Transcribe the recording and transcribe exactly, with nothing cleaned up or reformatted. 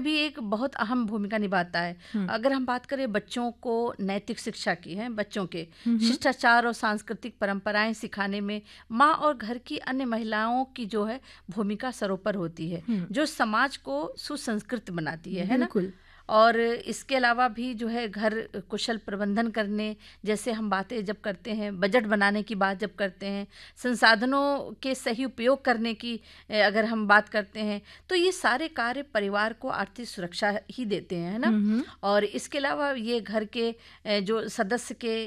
भी एक बहुत अहम भूमिका निभाता है। हम्म, अगर हम बात करें बच्चों को नैतिक शिक्षा की है, बच्चों के हम्म, शिष्टाचार और सांस्कृतिक परंपराएं सिखाने में माँ और घर की अन्य महिलाओं की जो है भूमिका सर्वोपर होती है, हम्म, जो समाज को सुसंस्कृत बनाती है है ना। बिल्कुल। और इसके अलावा भी जो है घर कुशल प्रबंधन करने, जैसे हम बातें जब करते हैं, बजट बनाने की बात जब करते हैं, संसाधनों के सही उपयोग करने की अ, अगर हम बात करते हैं, तो ये सारे कार्य परिवार को आर्थिक सुरक्षा ही देते हैं, है ना। हम्म, और इसके अलावा ये घर के अ, जो सदस्य के